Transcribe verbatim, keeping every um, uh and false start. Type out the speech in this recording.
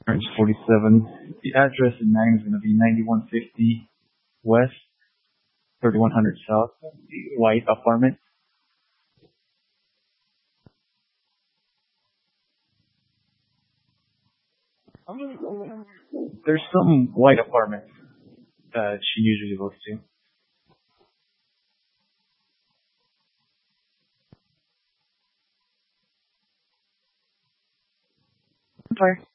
Orange forty-seven. The address in Nang is going to be ninety-one fifty West, thirty-one hundred South, the white apartment. There's some white apartments that she usually goes to. Sorry.